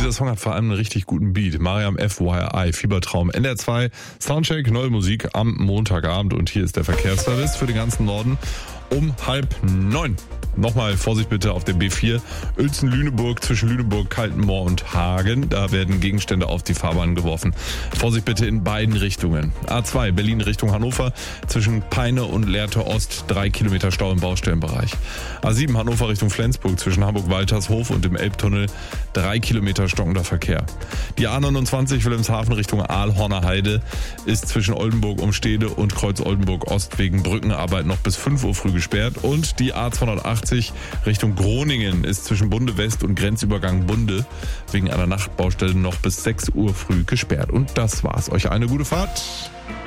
der Song hat vor allem einen richtig guten Beat. Mariam FYI, Fiebertraum. NDR 2, Soundcheck, neue Musik am Montagabend. Und hier ist der Verkehrsservice für den ganzen Norden um 8:30. Nochmal Vorsicht bitte auf der B4 Uelzen-Lüneburg zwischen Lüneburg, Kaltenmoor und Hagen. Da werden Gegenstände auf die Fahrbahn geworfen. Vorsicht bitte in beiden Richtungen. A2 Berlin Richtung Hannover zwischen Peine und Lehrte Ost 3 Kilometer Stau im Baustellenbereich. A7 Hannover Richtung Flensburg zwischen Hamburg-Waltershof und dem Elbtunnel 3 Kilometer stockender Verkehr. Die A29 Wilhelmshaven Richtung Aalhorner Heide ist zwischen Oldenburg-Umstede und Kreuz-Oldenburg-Ost wegen Brückenarbeit noch bis 5 Uhr früh gesperrt. Und die A280 Richtung Groningen ist zwischen Bunde West und Grenzübergang Bunde wegen einer Nachtbaustelle noch bis 6 Uhr früh gesperrt. Und das war's. Euch eine gute Fahrt.